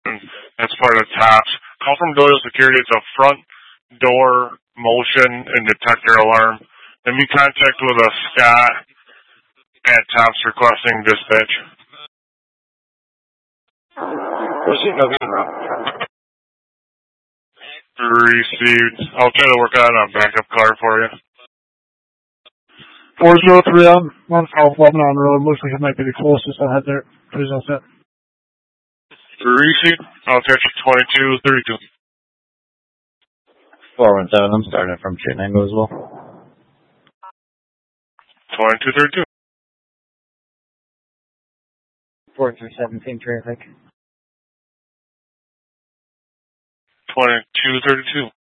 and that's part of TOPS. Call from Doyle Security. It's a front door motion and detector alarm. Then be contact with a Scott at TOPS requesting dispatch. Proceed, November. Received. I'll try to work on a backup car for you. 403 on South Lebanon Road. Looks like it might be the closest. I'll head there. Please all set. Receipt. I'll catch you 2232. 417. I'm starting from Chittenango as well. 2232. 4317 traffic. 2232.